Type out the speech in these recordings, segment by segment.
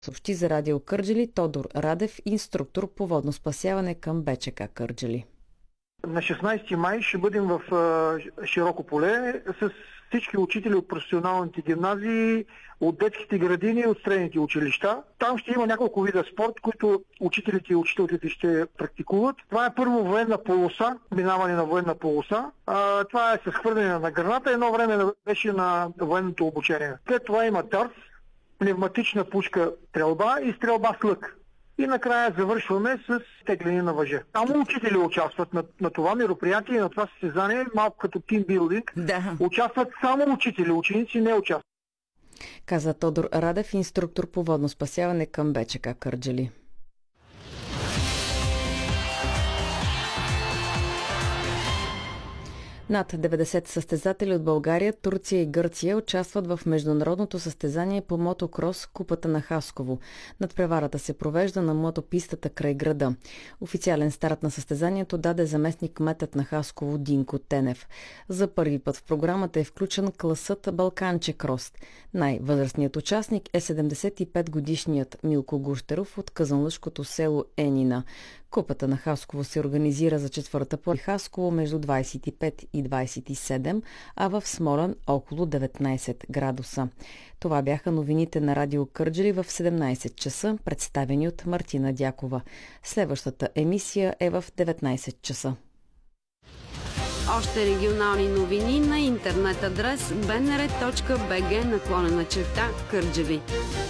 Съобщи за радио Кърджали Тодор Радев, инструктор по водно спасяване към БЧК Кърджали. На 16 май ще бъдем в Широко поле с всички учители от професионалните гимназии, от детските градини и от средните училища. Там ще има няколко вида спорт, които учителите и учителите ще практикуват. Това е първо военна полоса, минаване на военна полоса. Това е с хвърляне на граната. Едно време беше на военното обучение. След това има търс, пневматична пушка стрелба и стрелба с лък. И накрая завършваме с тегляне на въже. Само учители участват на това мероприятие и на това състезание, малко като тимбилдинг. Да. Участват само учители, ученици не участват. Каза Тодор Радев, инструктор по водно спасяване към БЧК Кърджали. Над 90 състезатели от България, Турция и Гърция участват в международното състезание по мотокрос Купата на Хасково. Надпреварата се провежда на мотопистата край града. Официален старт на състезанието даде заместник-кметът на Хасково Динко Тенев. За първи път в програмата е включен класът Балканче Крос. Най-възрастният участник е 75-годишният Милко Гущеров от казанлъшкото село Енина. Купата на Хасково се организира за четвърта по Хасково между 25 и 27, а в Смолян около 19 градуса. Това бяха новините на радио Кърджали в 17 часа, представени от Мартина Дякова. Следващата емисия е в 19 часа. Още регионални новини на интернет адрес bnr.bg/Кърджали.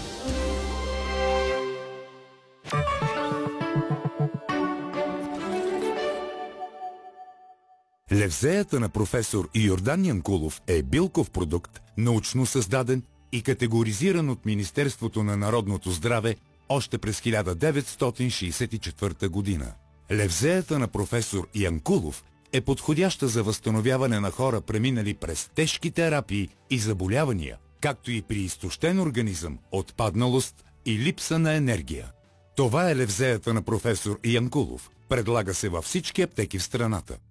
Левзеята на професор Йордан Янкулов е билков продукт, научно създаден и категоризиран от Министерството на народното здраве още през 1964 година. Левзеята на професор Янкулов е подходяща за възстановяване на хора, преминали през тежки терапии и заболявания, както и при изтощен организъм, отпадналост и липса на енергия. Това е левзеята на професор Янкулов. Предлага се във всички аптеки в страната.